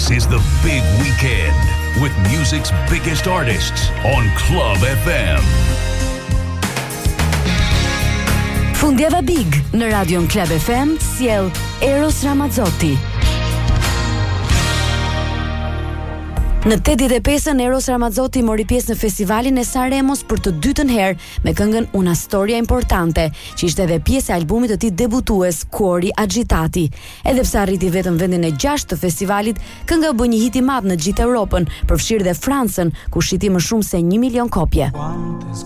This is the big weekend with music's biggest artists on Club FM. Fundjava Big në Radion Club FM sjell Eros Ramazzotti. Në 85-ën Eros Ramazzotti mori pjesë në festivalin e Sanremos për të dytën herë me këngën Una storia importante, që ishte edhe pjesë e albumit të tij debutues Cuori agitati. Edhe pse arriti vetëm vendin e 6 të festivalit, kënga u bë një hit i madh në gjithë Europën, përfshirë dhe Francën, ku shiti më shumë se 1 milion kopje. Quantes